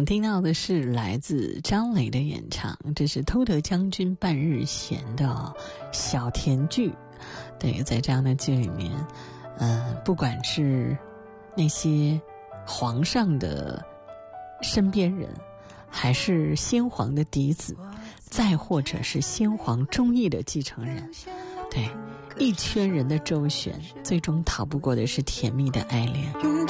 们听到的是来自张磊的演唱，这是偷得将军半日闲的小甜剧。对，在这样的剧里面，不管是那些皇上的身边人，还是先皇的嫡子，再或者是先皇忠义的继承人，对，一圈人的周旋，最终逃不过的是甜蜜的爱恋。